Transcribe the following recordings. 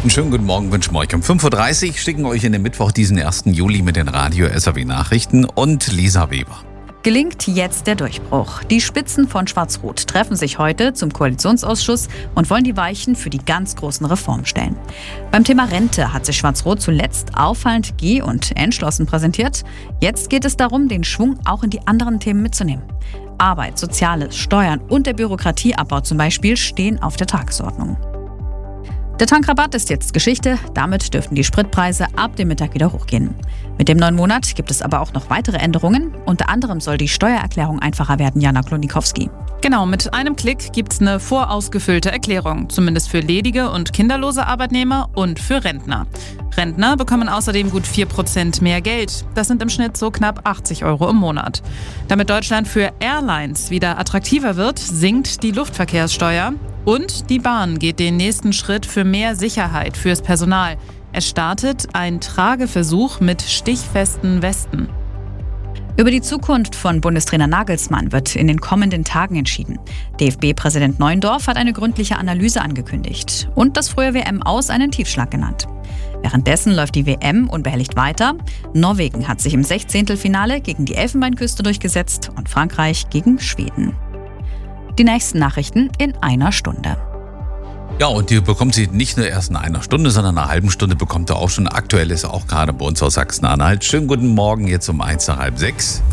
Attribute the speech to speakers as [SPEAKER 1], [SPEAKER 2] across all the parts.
[SPEAKER 1] Einen schönen guten Morgen wünschen wir euch. Um 5.30 Uhr schicken wir euch in den Mittwoch, diesen 1. Juli mit den Radio-SAW-Nachrichten und Lisa Weber.
[SPEAKER 2] Gelingt jetzt der Durchbruch. Die Spitzen von Schwarz-Rot treffen sich heute zum Koalitionsausschuss und wollen die Weichen für die ganz großen Reformen stellen. Beim Thema Rente hat sich Schwarz-Rot zuletzt auffallend und entschlossen präsentiert. Jetzt geht es darum, den Schwung auch in die anderen Themen mitzunehmen. Arbeit, Soziales, Steuern und der Bürokratieabbau zum Beispiel stehen auf der Tagesordnung. Der Tankrabatt ist jetzt Geschichte, damit dürften die Spritpreise ab dem Mittag wieder hochgehen. Mit dem neuen Monat gibt es aber auch noch weitere Änderungen. Unter anderem soll die Steuererklärung einfacher werden, Jana Klonikowski.
[SPEAKER 3] Genau, mit einem Klick gibt's eine vorausgefüllte Erklärung, zumindest für ledige und kinderlose Arbeitnehmer und für Rentner. Rentner bekommen außerdem gut 4% mehr Geld. Das sind im Schnitt so knapp 80 € im Monat. Damit Deutschland für Airlines wieder attraktiver wird, sinkt die Luftverkehrssteuer. Und die Bahn geht den nächsten Schritt für mehr Sicherheit fürs Personal. Es startet ein Trageversuch mit stichfesten Westen.
[SPEAKER 2] Über die Zukunft von Bundestrainer Nagelsmann wird in den kommenden Tagen entschieden. DFB-Präsident Neuendorf hat eine gründliche Analyse angekündigt und das frühe WM-Aus einen Tiefschlag genannt. Währenddessen läuft die WM unbehelligt weiter. Norwegen hat sich im 16. gegen die Elfenbeinküste durchgesetzt und Frankreich gegen Schweden. Die nächsten Nachrichten in einer Stunde.
[SPEAKER 1] Ja, und die bekommt sie nicht nur erst in einer Stunde, sondern in einer halben Stunde bekommt ihr auch schon. Aktuell ist auch gerade bei uns aus Sachsen-Anhalt. Schönen guten Morgen, jetzt um 1 nach halb 6.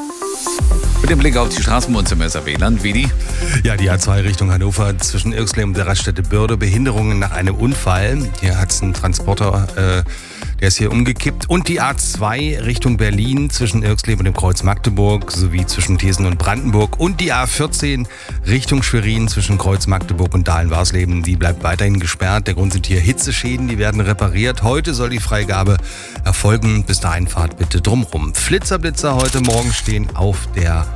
[SPEAKER 1] Mit dem Blick auf die Straßen bei uns im SAW-Land, Vidi.
[SPEAKER 4] Ja, die A2 Richtung Hannover zwischen Irxleben und der Raststätte Börde. Behinderungen nach einem Unfall. Hier hat es einen Transporter, der ist hier umgekippt. Und die A2 Richtung Berlin zwischen Irxleben und dem Kreuz Magdeburg sowie zwischen Thesen und Brandenburg. Und die A14 Richtung Schwerin zwischen Kreuz Magdeburg und Dahlen-Warsleben. Die bleibt weiterhin gesperrt. Der Grund sind hier Hitzeschäden, die werden repariert. Heute soll die Freigabe erfolgen. Bis dahin fahrt bitte drumrum. Flitzer heute Morgen stehen auf der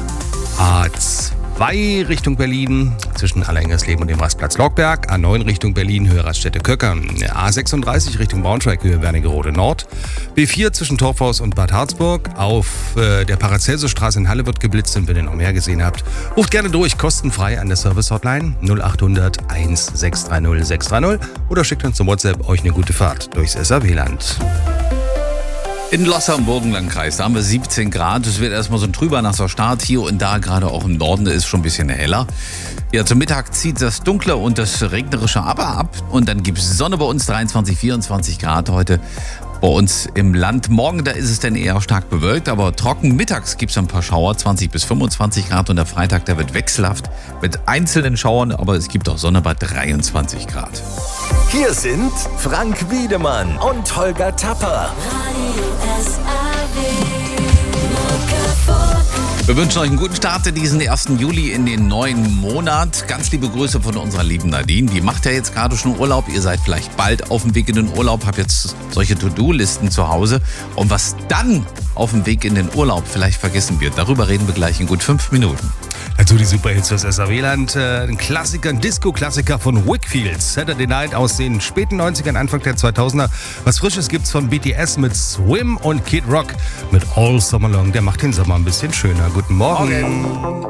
[SPEAKER 4] A2 Richtung Berlin zwischen Allerengersleben und dem Rastplatz Lockberg, A9 Richtung Berlin, Höhe Raststätte Köckern, A36 Richtung Braunschweig, Höhe Wernigerode Nord, B4 zwischen Torfhaus und Bad Harzburg, auf der Paracelsusstraße in Halle wird geblitzt und wenn ihr noch mehr gesehen habt, ruft gerne durch, kostenfrei an der Service-Hotline 0800 1630 630 oder schickt uns zum WhatsApp euch eine gute Fahrt durchs SAW-Land.
[SPEAKER 1] In Losser im Burgenlandkreis, da haben wir 17 Grad. Es wird erstmal so ein trüber nasser Start hier und da, gerade auch im Norden ist schon ein bisschen heller. Ja, zum Mittag zieht das Dunkle und das Regnerische aber ab. Und dann gibt es Sonne bei uns, 23, 24 Grad heute bei uns im Land. Morgen, da ist es dann eher stark bewölkt, aber trocken. Mittags gibt es ein paar Schauer, 20 bis 25 Grad. Und der Freitag, der wird wechselhaft mit einzelnen Schauern, aber es gibt auch Sonne bei 23 Grad.
[SPEAKER 5] Hier sind Frank Wiedemann und Holger Tapper.
[SPEAKER 1] Wir wünschen euch einen guten Start in diesen 1. Juli in den neuen Monat. Ganz liebe Grüße von unserer lieben Nadine. Die macht ja jetzt gerade schon Urlaub. Ihr seid vielleicht bald auf dem Weg in den Urlaub, habt jetzt solche To-Do-Listen zu Hause. Und was dann auf dem Weg in den Urlaub vielleicht vergessen wird, darüber reden wir gleich in gut 5 Minuten.
[SPEAKER 4] Dazu die Superhits fürs SAW-Land. Ein Klassiker, ein Disco-Klassiker von Wakefield. Saturday Night aus den späten 90ern, Anfang der 2000er. Was Frisches gibt's von BTS mit Swim und Kid Rock mit All Summer Long. Der macht den Sommer ein bisschen schöner. Guten Morgen.